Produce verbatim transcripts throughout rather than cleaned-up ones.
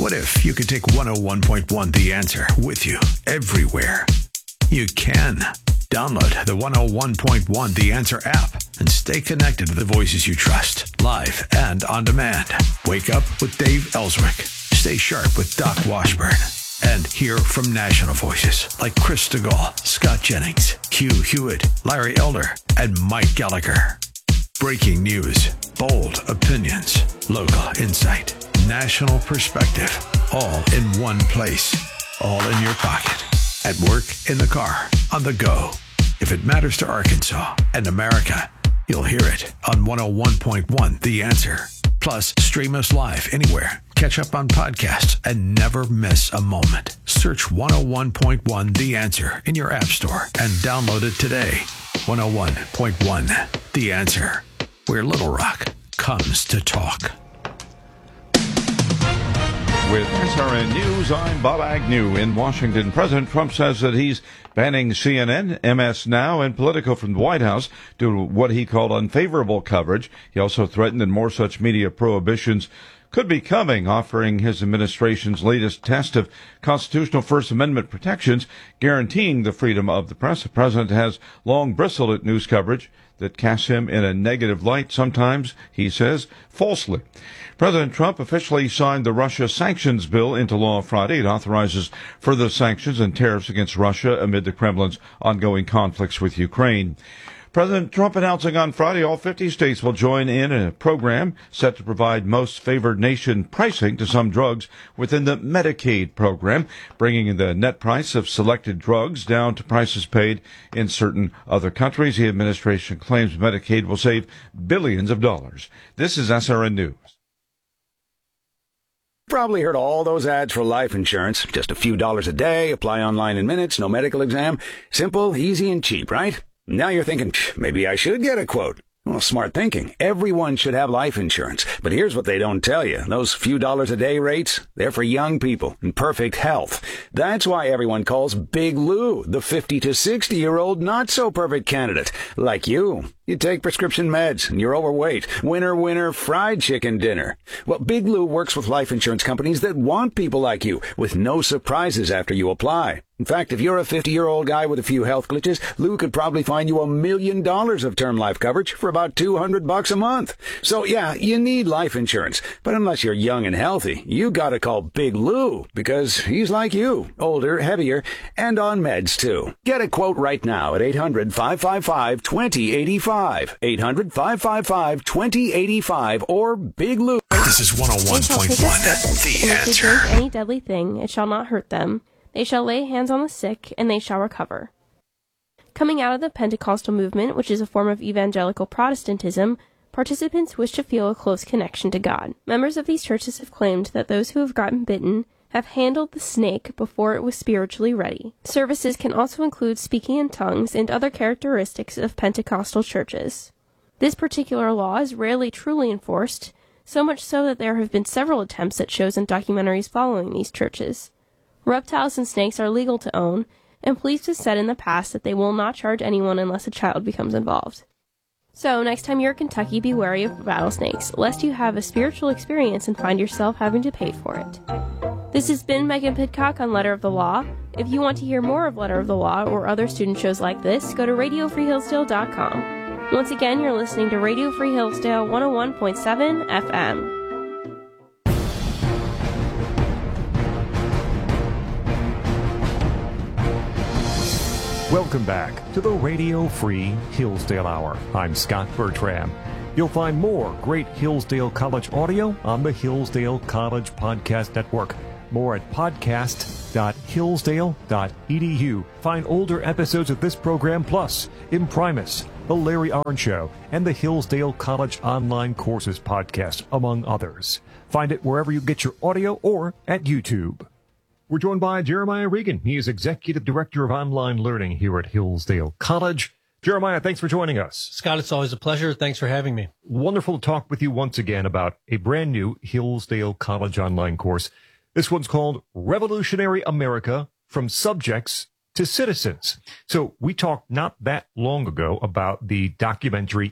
What if you could take one oh one point one The Answer with you everywhere? You can. Download the one oh one point one The Answer app and stay connected to the voices you trust, live and on demand. Wake up with Dave Ellswick. Stay sharp with Doc Washburn. And hear from national voices like Chris DeGaulle, Scott Jennings, Hugh Hewitt, Larry Elder, and Mike Gallagher. Breaking news, bold opinions, local insight, national perspective, all in one place, all in your pocket, at work, in the car, on the go. If it matters to Arkansas and America, you'll hear it on one oh one point one The Answer. Plus, stream us live anywhere. Catch up on podcasts and never miss a moment. Search one oh one point one The Answer in your app store and download it today. one oh one point one The Answer, where Little Rock comes to talk. With S R N News, I'm Bob Agnew in Washington. President Trump says that he's banning C N N, M S Now, and Politico from the White House due to what he called unfavorable coverage. He also threatened that more such media prohibitions could be coming, offering his administration's latest test of constitutional First Amendment protections, guaranteeing the freedom of the press. The president has long bristled at news coverage that casts him in a negative light, sometimes, he says, falsely. President Trump officially signed the Russia sanctions bill into law Friday. It authorizes further sanctions and tariffs against Russia amid the Kremlin's ongoing conflicts with Ukraine. President Trump announcing on Friday all fifty states will join in a program set to provide most favored nation pricing to some drugs within the Medicaid program, bringing the net price of selected drugs down to prices paid in certain other countries. The administration claims Medicaid will save billions of dollars. This is S R N News. Probably heard all those ads for life insurance. Just a few dollars a day, apply online in minutes, no medical exam. Simple, easy, and cheap, right? Now you're thinking, maybe I should get a quote. Well, smart thinking. Everyone should have life insurance. But here's what they don't tell you. Those few dollars a day rates, they're for young people in perfect health. That's why everyone calls Big Lou the fifty to sixty-year-old not-so-perfect candidate. Like you. You take prescription meds and you're overweight. Winner, winner, fried chicken dinner. Well, Big Lou works with life insurance companies that want people like you with no surprises after you apply. In fact, if you're a fifty-year-old guy with a few health glitches, Lou could probably find you a million dollars of term life coverage for about two hundred bucks a month. So yeah, you need life insurance. But unless you're young and healthy, you gotta call Big Lou because he's like you, older, heavier, and on meds too. Get a quote right now at eight hundred, five five five, two oh eight five. eight hundred, five five five, two oh eight five or Big Lou. This is one oh one point one The and Answer. if they drink any deadly thing, it shall not hurt them. They shall lay hands on the sick, and they shall recover. Coming out of the Pentecostal movement, which is a form of evangelical Protestantism, participants wish to feel a close connection to God. Members of these churches have claimed that those who have gotten bitten have handled the snake before it was spiritually ready. Services can also include speaking in tongues and other characteristics of Pentecostal churches. This particular law is rarely truly enforced, so much so that there have been several attempts at shows and documentaries following these churches. Reptiles and snakes are legal to own, and police have said in the past that they will not charge anyone unless a child becomes involved. So, next time you're in Kentucky, be wary of rattlesnakes, lest you have a spiritual experience and find yourself having to pay for it. This has been Megan Pidcock on Letter of the Law. If you want to hear more of Letter of the Law or other student shows like this, go to radio free hillsdale dot com. Once again, you're listening to Radio Free Hillsdale one oh one point seven F M. Welcome back to the Radio Free Hillsdale Hour. I'm Scott Bertram. You'll find more great Hillsdale College audio on the Hillsdale College Podcast Network. More at podcast dot hillsdale dot e d u. Find older episodes of this program, plus Imprimis, The Larry Arnn Show, and the Hillsdale College Online Courses Podcast, among others. Find it wherever you get your audio or at YouTube. We're joined by Jeremiah Regan. He is Executive Director of Online Learning here at Hillsdale College. Jeremiah, thanks for joining us. Scott, it's always a pleasure. Thanks for having me. Wonderful to talk with you once again about a brand new Hillsdale College online course. This one's called Revolutionary America, From Subjects to Citizens. So we talked not that long ago about the documentary In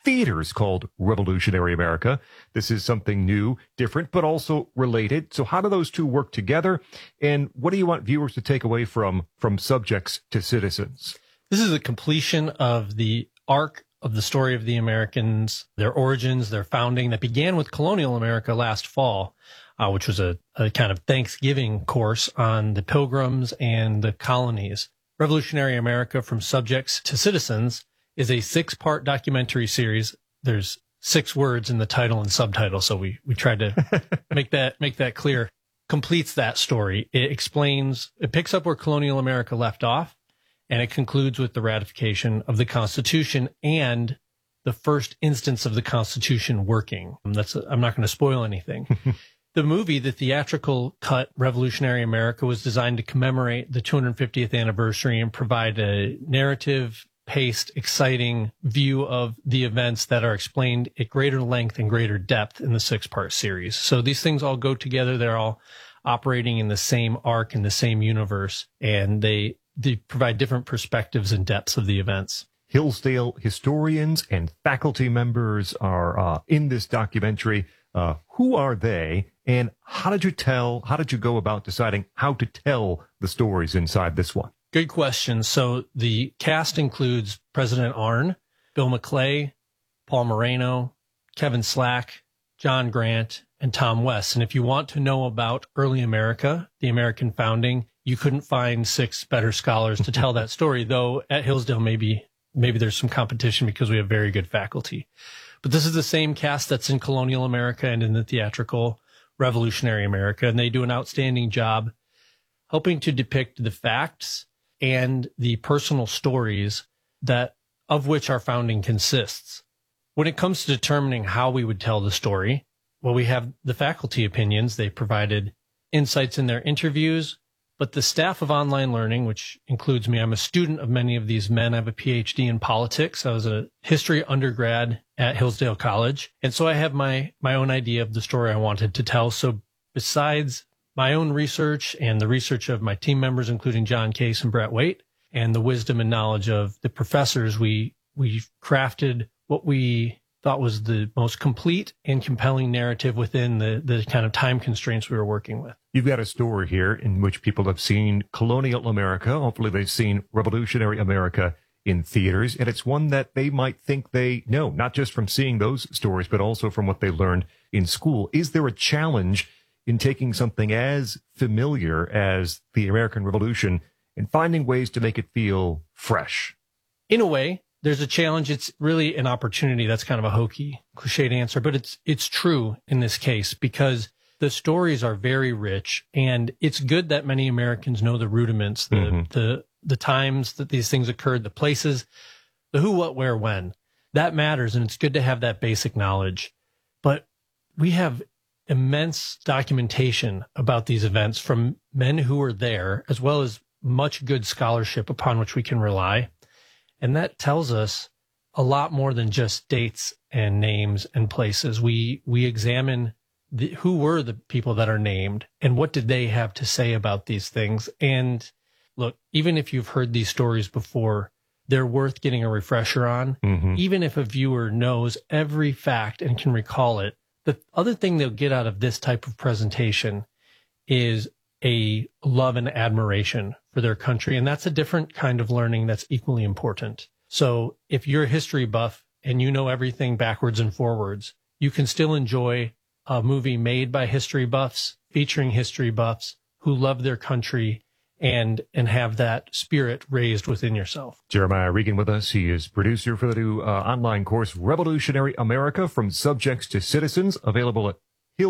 theaters called Revolutionary America. This is something new, different, but also related. So how do those two work together? And what do you want viewers to take away from, from Subjects to Citizens? This is a completion of the arc of the story of the Americans, their origins, their founding that began with colonial America last fall, uh, which was a, a kind of Thanksgiving course on the Pilgrims and the colonies. Revolutionary America from Subjects to Citizens is a six-part documentary series. There's six words in the title and subtitle, so we, we tried to make that make that clear. Completes that story. It explains, it picks up where colonial America left off, and it concludes with the ratification of the Constitution and the first instance of the Constitution working. That's I'm not going to spoil anything. The movie, the theatrical cut, Revolutionary America, was designed to commemorate the two hundred fiftieth anniversary and provide a narrative-paced, exciting view of the events that are explained at greater length and greater depth in the six-part series. So these things all go together. They're all operating in the same arc, in the same universe, and they, they provide different perspectives and depths of the events. Hillsdale historians and faculty members are uh, in this documentary. Uh, who are they, and how did you tell, how did you go about deciding how to tell the stories inside this one? Good question. So the cast includes President Arn, Bill McClay, Paul Moreno, Kevin Slack, John Grant, and Tom West. And if you want to know about early America, the American founding, you couldn't find six better scholars to tell that story, though at Hillsdale maybe maybe there's some competition because we have very good faculty. But this is the same cast that's in colonial America and in the theatrical Revolutionary America, and they do an outstanding job helping to depict the facts and the personal stories that of which our founding consists. When it comes to determining how we would tell the story, well, we have the faculty opinions. They provided insights in their interviews, but the staff of online learning, which includes me, I'm a student of many of these men. I have a P H D in politics. I was a history undergrad at Hillsdale College. And so I have my, my own idea of the story I wanted to tell. So besides my own research and the research of my team members, including John Case and Brett Waite, and the wisdom and knowledge of the professors, we, we crafted what we thought was the most complete and compelling narrative within the, the kind of time constraints we were working with. You've got a story here in which people have seen colonial America. Hopefully they've seen Revolutionary America in theaters, and it's one that they might think they know, not just from seeing those stories, but also from what they learned in school. Is there a challenge in taking something as familiar as the American Revolution and finding ways to make it feel fresh? In a way, there's a challenge. It's really an opportunity. That's kind of a hokey, cliched answer, but it's it's true in this case because the stories are very rich, and it's good that many Americans know the rudiments, the mm-hmm. the the times that these things occurred, the places, the who, what, where, when. That matters, and it's good to have that basic knowledge. But we have immense documentation about these events from men who were there, as well as much good scholarship upon which we can rely. And that tells us a lot more than just dates and names and places. We we examine the, who were the people that are named and what did they have to say about these things. And look, even if you've heard these stories before, they're worth getting a refresher on. Mm-hmm. Even if a viewer knows every fact and can recall it, the other thing they'll get out of this type of presentation is a love and admiration for their country. And that's a different kind of learning that's equally important. So if you're a history buff and you know everything backwards and forwards, you can still enjoy a movie made by history buffs, featuring history buffs who love their country and and have that spirit raised within yourself. Jeremiah Regan with us. He is producer for the new uh, online course, Revolutionary America from Subjects to Citizens, available at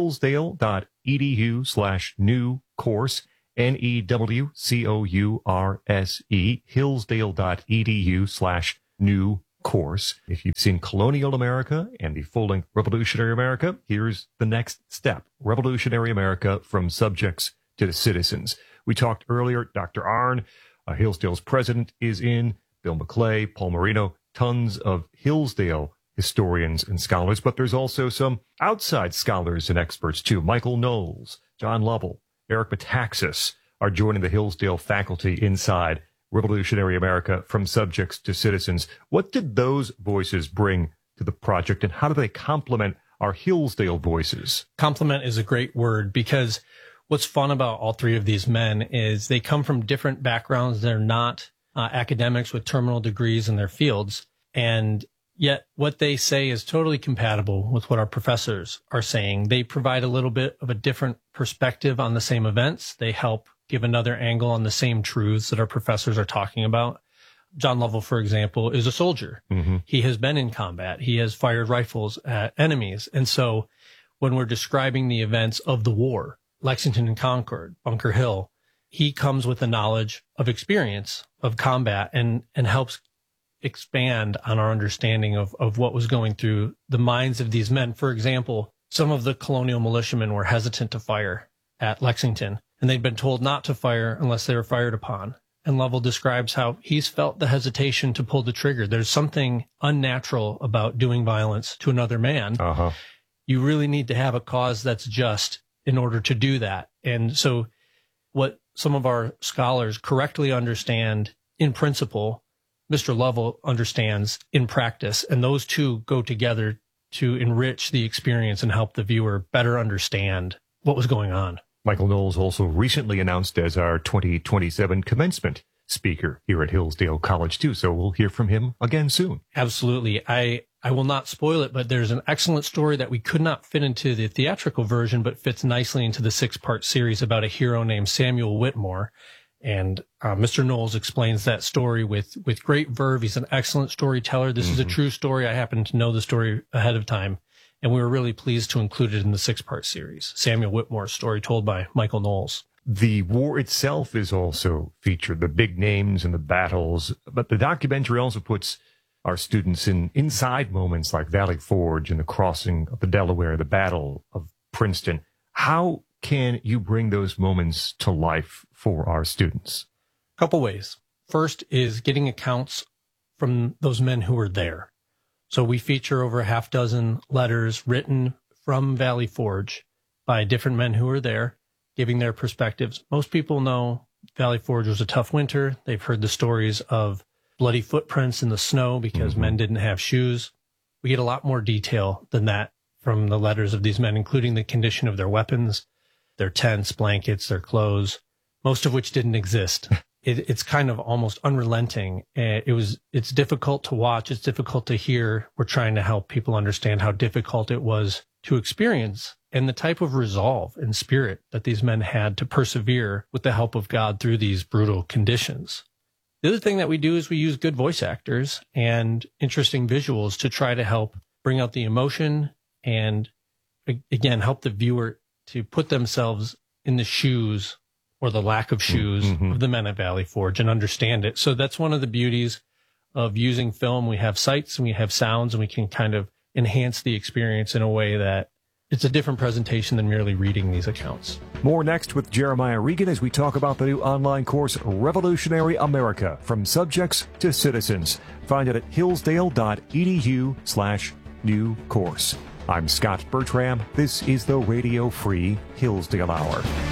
hillsdale.edu slash new course, N E W C O U R S E, hillsdale.edu slash new course. If you've seen Colonial America and the full-length Revolutionary America, here's the next step. Revolutionary America from Subjects to the Citizens. We talked earlier, Doctor Arn, uh, Hillsdale's president, is in, Bill McClay, Paul Moreno, tons of Hillsdale historians and scholars, but there's also some outside scholars and experts too. Michael Knowles, John Lovell, Eric Metaxas are joining the Hillsdale faculty inside Revolutionary America from Subjects to Citizens. What did those voices bring to the project, and how do they complement our Hillsdale voices? Complement is a great word, because what's fun about all three of these men is they come from different backgrounds. They're not uh, academics with terminal degrees in their fields, and yet what they say is totally compatible with what our professors are saying. They provide a little bit of a different perspective on the same events. They help give another angle on the same truths that our professors are talking about. John Lovell, for example, is a soldier. Mm-hmm. He has been in combat. He has fired rifles at enemies. And so when we're describing the events of the war, Lexington and Concord, Bunker Hill, he comes with the knowledge of experience of combat and, and helps expand on our understanding of, of what was going through the minds of these men. For example, some of the colonial militiamen were hesitant to fire at Lexington, and they'd been told not to fire unless they were fired upon. And Lovell describes how he's felt the hesitation to pull the trigger. There's something unnatural about doing violence to another man. Uh-huh. You really need to have a cause that's just in order to do that. And so what some of our scholars correctly understand in principle, Mister Lovell understands in practice, and those two go together to enrich the experience and help the viewer better understand what was going on. Michael Knowles also recently announced as our twenty twenty-seven commencement speaker here at Hillsdale College, too, so we'll hear from him again soon. Absolutely. I, I will not spoil it, but there's an excellent story that we could not fit into the theatrical version, but fits nicely into the six-part series about a hero named Samuel Whitmore. And uh, Mister Knowles explains that story with, with great verve. He's an excellent storyteller. This mm-hmm. is a true story. I happen to know the story ahead of time, and we were really pleased to include it in the six-part series. Samuel Whitmore's story told by Michael Knowles. The war itself is also featured, the big names and the battles, but the documentary also puts our students in inside moments like Valley Forge and the crossing of the Delaware, the Battle of Princeton. How can you bring those moments to life for our students? A couple ways. First is getting accounts from those men who were there. So we feature over a half dozen letters written from Valley Forge by different men who were there, giving their perspectives. Most people know Valley Forge was a tough winter. They've heard the stories of bloody footprints in the snow because mm-hmm. men didn't have shoes. We get a lot more detail than that from the letters of these men, including the condition of their weapons, their tents, blankets, their clothes, most of which didn't exist. It, it's kind of almost unrelenting. It was, it's difficult to watch. It's difficult to hear. We're trying to help people understand how difficult it was to experience and the type of resolve and spirit that these men had to persevere with the help of God through these brutal conditions. The other thing that we do is we use good voice actors and interesting visuals to try to help bring out the emotion and, again, help the viewer to put themselves in the shoes or the lack of shoes mm-hmm. of the men at Valley Forge and understand it. So that's one of the beauties of using film. We have sights and we have sounds, and we can kind of enhance the experience in a way that it's a different presentation than merely reading these accounts. More next with Jeremiah Regan as we talk about the new online course, Revolutionary America, From Subjects to Citizens. Find it at hillsdale.edu slash new course. I'm Scott Bertram. This is the Radio Free Hillsdale Hour.